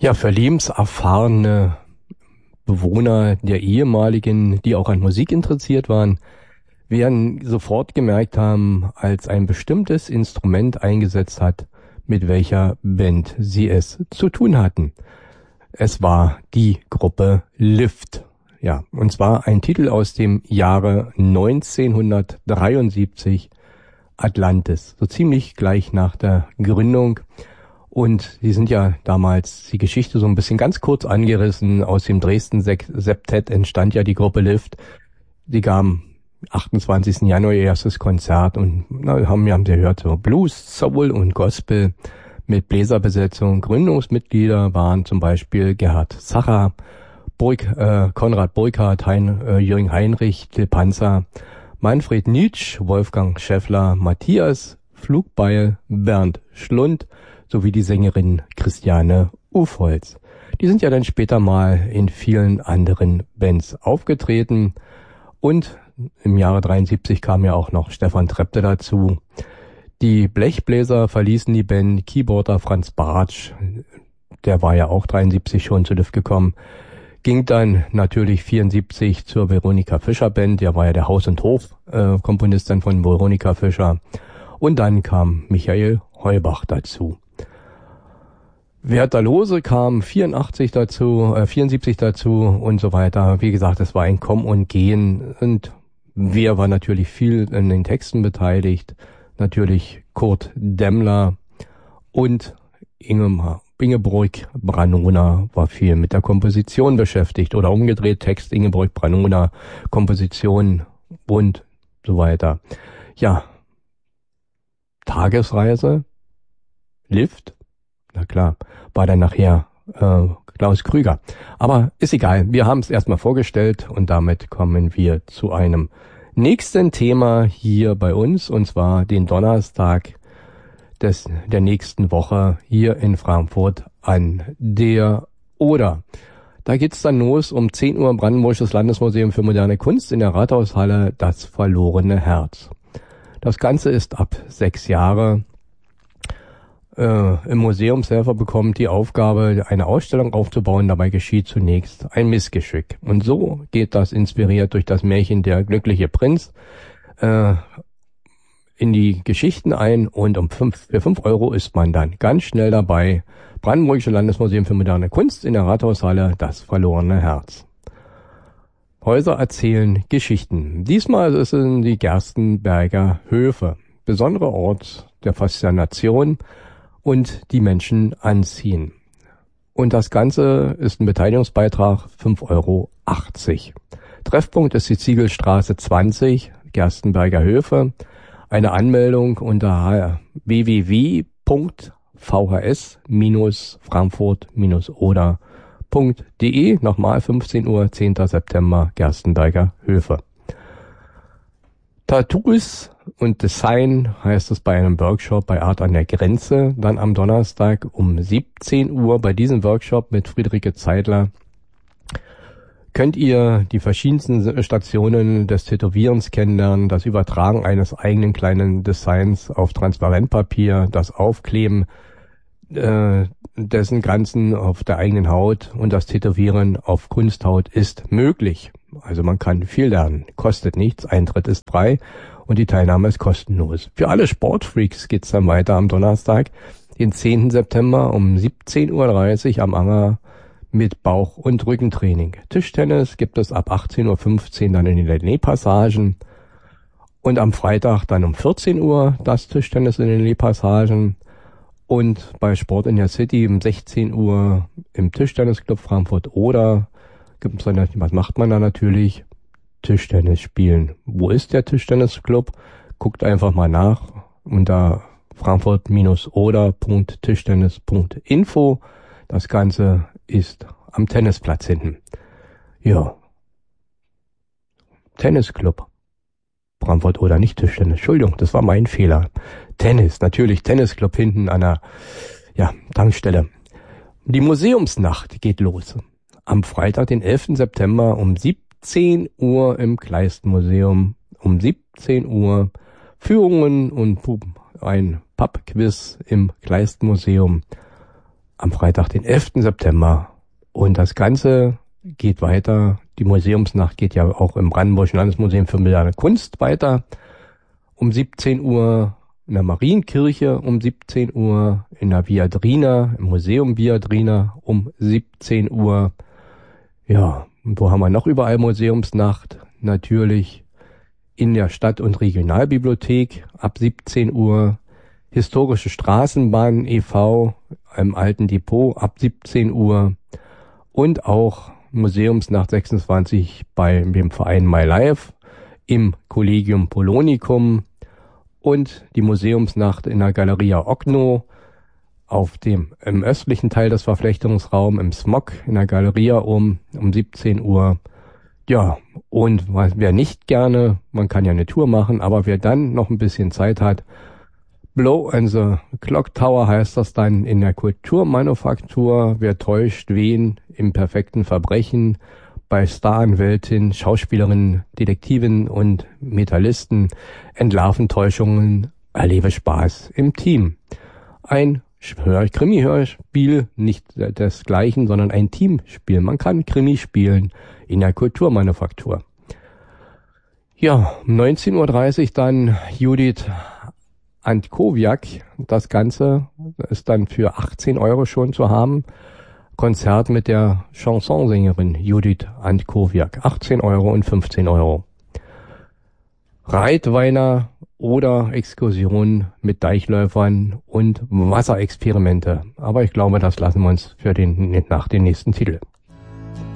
Ja, für lebenserfahrene Bewohner der ehemaligen, die auch an Musik interessiert waren, werden sofort gemerkt haben, als ein bestimmtes Instrument eingesetzt hat, mit welcher Band sie es zu tun hatten. Es war die Gruppe Lift. Ja, und zwar ein Titel aus dem Jahre 1973, Atlantis, so ziemlich gleich nach der Gründung. Und die sind ja damals, die Geschichte so ein bisschen ganz kurz angerissen, aus dem Dresden-Septett entstand ja die Gruppe Lift. Die gaben 28. Januar ihr erstes Konzert und haben Sie gehört, so Blues, Soul und Gospel mit Bläserbesetzung. Gründungsmitglieder waren zum Beispiel Gerhard Zacher, Konrad Burkhardt, Jürgen Heinrich, Till Panzer, Manfred Nitsch, Wolfgang Schäffler, Matthias Flugbeil, Bernd Schlund sowie die Sängerin Christiane Ufholz. Die sind ja dann später mal in vielen anderen Bands aufgetreten und im Jahre 73 kam ja auch noch Stefan Trepte dazu. Die Blechbläser verließen die Band, Keyboarder Franz Bartsch, der war ja auch 73 schon zu Lift gekommen, ging dann natürlich 74 zur Veronika Fischer Band, der war ja der Haus- und Hof-Komponist dann von Veronika Fischer. Und dann kam Michael Heubach dazu. Werther Lose kam 74 dazu und so weiter. Wie gesagt, es war ein Kommen und Gehen. Und wer war natürlich viel in den Texten beteiligt? Natürlich Kurt Demmler und Ingeborg Branona war viel mit der Komposition beschäftigt. Oder umgedreht, Text Ingeborg Branona, Komposition und so weiter. Ja, Tagesreise, Lift, na klar, war dann nachher Klaus Krüger. Aber ist egal, wir haben es erstmal vorgestellt und damit kommen wir zu einem nächsten Thema hier bei uns, und zwar den Donnerstag der nächsten Woche hier in Frankfurt an der Oder. Da geht's dann los um 10 Uhr im Brandenburgisches Landesmuseum für moderne Kunst in der Rathaushalle Das verlorene Herz. Das Ganze ist ab 6 Jahre. Im Museumshelfer bekommt die Aufgabe, eine Ausstellung aufzubauen. Dabei geschieht zunächst ein Missgeschick. Und so geht das, inspiriert durch das Märchen Der glückliche Prinz, in die Geschichten ein. Und für 5 Euro ist man dann ganz schnell dabei. Brandenburgische Landesmuseum für moderne Kunst in der Rathaushalle Das verlorene Herz. Häuser erzählen Geschichten. Diesmal ist es die Gerstenberger Höfe. Besonderer Ort der Faszination und die Menschen anziehen. Und das Ganze ist ein Beteiligungsbeitrag 5,80 Euro. Treffpunkt ist die Ziegelstraße 20, Gerstenberger Höfe. Eine Anmeldung unter www.vhs-frankfurt-oder.de. Nochmal 15 Uhr, 10. September, Gerstenberger Höfe. Tattoos und Design heißt es bei einem Workshop bei Art an der Grenze, dann am Donnerstag um 17 Uhr bei diesem Workshop mit Friederike Zeidler könnt ihr die verschiedensten Stationen des Tätowierens kennenlernen, das Übertragen eines eigenen kleinen Designs auf Transparentpapier, das Aufkleben dessen Ganzen auf der eigenen Haut und das Tätowieren auf Kunsthaut ist möglich. Also man kann viel lernen, kostet nichts, Eintritt ist frei und die Teilnahme ist kostenlos. Für alle Sportfreaks geht's dann weiter am Donnerstag, den 10. September um 17:30 Uhr am Anger mit Bauch- und Rückentraining. Tischtennis gibt es ab 18:15 Uhr dann in den Lenné-Passagen und am Freitag dann um 14 Uhr das Tischtennis in den Lenné-Passagen. Und bei Sport in der City um 16 Uhr im Tischtennisclub Frankfurt oder gibt's dann, was macht man da natürlich? Tischtennis spielen. Wo ist der Tischtennisclub? Guckt einfach mal nach unter frankfurt-oder.tischtennis.info. Das Ganze ist am Tennisplatz hinten. Ja. Tennisclub. Frankfurt oder nicht Tischtennis. Entschuldigung, das war mein Fehler. Tennis, natürlich, Tennisclub hinten an der Tankstelle. Die Museumsnacht geht los. Am Freitag, den 11. September um 17 Uhr im Kleistmuseum. Um 17 Uhr Führungen und ein Pub-Quiz im Kleistmuseum. am Freitag, den 11. September. Und das Ganze geht weiter. Die Museumsnacht geht ja auch im Brandenburgischen Landesmuseum für moderne Kunst weiter. Um 17 Uhr in der Marienkirche, um 17 Uhr in der Viadrina, im Museum Viadrina um 17 Uhr. Ja, und wo haben wir noch überall Museumsnacht? Natürlich in der Stadt- und Regionalbibliothek ab 17 Uhr. Historische Straßenbahn e.V. im Alten Depot ab 17 Uhr. Und auch Museumsnacht 26 bei dem Verein My Life im Collegium Polonicum und die Museumsnacht in der Galeria Okno im östlichen Teil des Verflechtungsraums im Smog in der Galeria um 17 Uhr. Ja, und wer nicht gerne, man kann ja eine Tour machen, aber wer dann noch ein bisschen Zeit hat, Blow and the Clock Tower heißt das dann in der Kulturmanufaktur. Wer täuscht wen im perfekten Verbrechen? Bei Staranwältin, Schauspielerinnen, Detektiven und Metallisten entlarven Täuschungen, erlebe Spaß im Team. Ein Krimi-Hörspiel, nicht desgleichen, sondern ein Teamspiel. Man kann Krimi spielen in der Kulturmanufaktur. Ja, um 19.30 Uhr dann Judith Antkowiak. Das Ganze ist dann für 18 Euro schon zu haben. Konzert mit der Chansonsängerin Judith Antkowiak. 18 Euro und 15 Euro. Reitweiner oder Exkursionen mit Deichläufern und Wasserexperimente. Aber ich glaube, das lassen wir uns nach dem nächsten Titel.